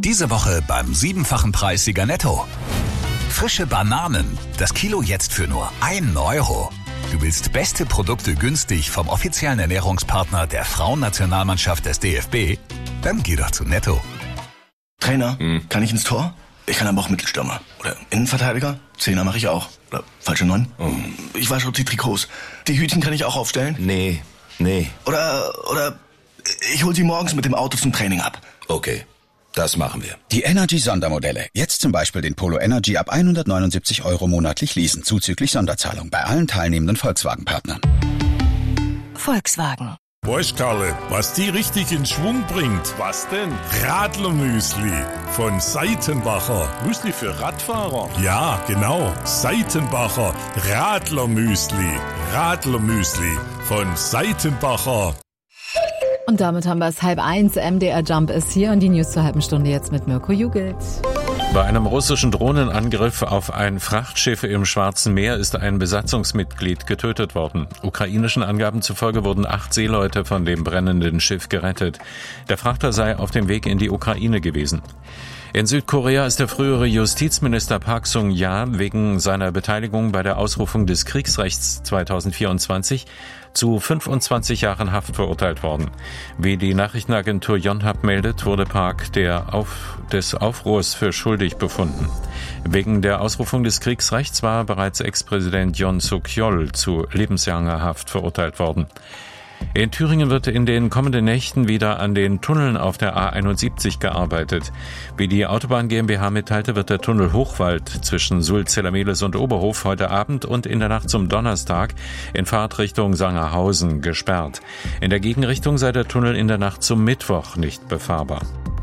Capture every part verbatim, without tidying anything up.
Diese Woche beim siebenfachen Preis Sieger Netto. Frische Bananen. Das Kilo jetzt für nur einen Euro. Du willst beste Produkte günstig vom offiziellen Ernährungspartner der Frauennationalmannschaft des D F B? Dann geh doch zu Netto. Trainer, hm. kann ich ins Tor? Ich kann aber auch Mittelstürmer. Oder Innenverteidiger? Zehner mache ich auch. Oder falsche Neun? Oh. Ich wasche auch die Trikots. Die Hütchen kann ich auch aufstellen? Nee, nee. Oder, oder ich hol sie morgens mit dem Auto zum Training ab. Okay, das machen wir. Die Energy-Sondermodelle. Jetzt zum Beispiel den Polo Energy ab hundertneunundsiebzig Euro monatlich leasen, zuzüglich Sonderzahlung bei allen teilnehmenden Volkswagen-Partnern. Volkswagen. Weißt, Karle, was die richtig in Schwung bringt? Was denn? Radlermüsli von Seitenbacher. Müsli für Radfahrer? Ja, genau. Seitenbacher Radlermüsli. Radlermüsli von Seitenbacher. Und damit haben wir es halb eins. M D R Jump ist hier und die News zur halben Stunde jetzt mit Mirko Jugelt. Bei einem russischen Drohnenangriff auf ein Frachtschiff im Schwarzen Meer ist ein Besatzungsmitglied getötet worden. Ukrainischen Angaben zufolge wurden acht Seeleute von dem brennenden Schiff gerettet. Der Frachter sei auf dem Weg in die Ukraine gewesen. In Südkorea ist der frühere Justizminister Park Sung-ja wegen seiner Beteiligung bei der Ausrufung des Kriegsrechts zweitausendvierundzwanzig zu fünfundzwanzig Jahren Haft verurteilt worden. Wie die Nachrichtenagentur Yonhap meldet, wurde Park der Auf, des Aufruhrs für schuldig befunden. Wegen der Ausrufung des Kriegsrechts war bereits Ex-Präsident Yoon Suk-yeol zu lebenslanger Haft verurteilt worden. In Thüringen wird in den kommenden Nächten wieder an den Tunneln auf der A einundsiebzig gearbeitet. Wie die Autobahn GmbH mitteilte, wird der Tunnel Hochwald zwischen Sulz-Zellermeles und Oberhof heute Abend und in der Nacht zum Donnerstag in Fahrtrichtung Sangerhausen gesperrt. In der Gegenrichtung sei der Tunnel in der Nacht zum Mittwoch nicht befahrbar.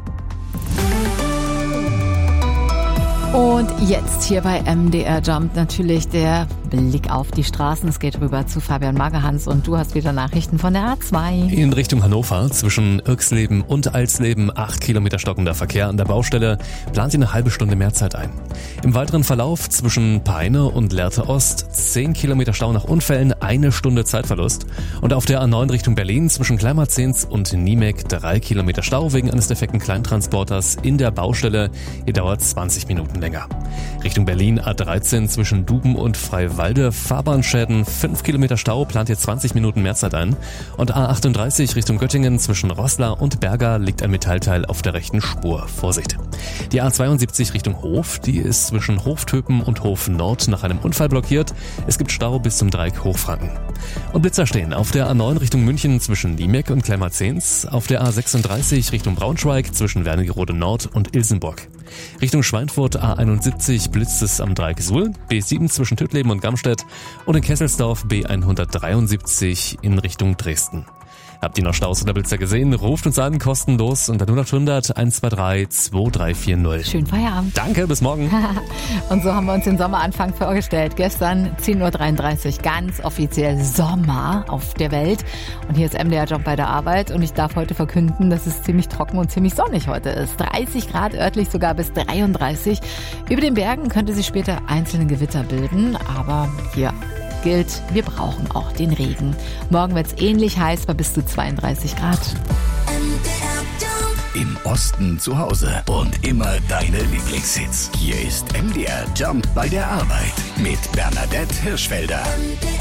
Und jetzt hier bei M D R Jump natürlich der Blick auf die Straßen. Es geht rüber zu Fabian Magerhans und du hast wieder Nachrichten von der A zwei. In Richtung Hannover zwischen Irxleben und Alsleben acht Kilometer stockender Verkehr an der Baustelle. Plant ihr eine halbe Stunde mehr Zeit ein. Im weiteren Verlauf zwischen Peine und Lehrte Ost zehn Kilometer Stau nach Unfällen, eine Stunde Zeitverlust. Und auf der A neun Richtung Berlin zwischen Kleinmarzens und Niemek drei Kilometer Stau wegen eines defekten Kleintransporters in der Baustelle. Hier dauert zwanzig Minuten länger. Richtung Berlin A dreizehn zwischen Duben und Freiwalde, Fahrbahnschäden, fünf Kilometer Stau, plant ihr zwanzig Minuten mehr Zeit ein. Und A achtunddreißig Richtung Göttingen zwischen Roßla und Berga liegt ein Metallteil auf der rechten Spur. Vorsicht. Die A zweiundsiebzig Richtung Hof, die ist zwischen Hoftöpen und Hof Nord nach einem Unfall blockiert. Es gibt Stau bis zum Dreieck Hochfranken. Und Blitzer stehen auf der A neun Richtung München zwischen Niemek und Kleinmarzens, auf der A sechsunddreißig Richtung Braunschweig zwischen Wernigerode Nord und Ilsenburg. Richtung Schweinfurt A einundsiebzig blitzt es am Dreieck Suhl, B sieben zwischen Tüttleben und Gamstedt und in Kesselsdorf B hundertdreiundsiebzig in Richtung Dresden. Habt ihr noch Staus oder Blitzer gesehen? Ruft uns an, kostenlos unter null acht hundert eins zwei drei zwei drei vier null. Schönen Feierabend. Danke, bis morgen. Und so haben wir uns den Sommeranfang vorgestellt. Gestern zehn Uhr dreiunddreißig, ganz offiziell Sommer auf der Welt. Und hier ist M D R Job bei der Arbeit und ich darf heute verkünden, dass es ziemlich trocken und ziemlich sonnig heute ist. dreißig Grad, örtlich sogar bis dreiunddreißig. Über den Bergen könnte sich später einzelne Gewitter bilden, aber hier gilt, wir brauchen auch den Regen. Morgen wird es ähnlich heiß bei bis zu zweiunddreißig Grad. Im Osten zu Hause und immer deine Lieblingshits. Hier ist M D R Jump bei der Arbeit mit Bernadette Hirschfelder.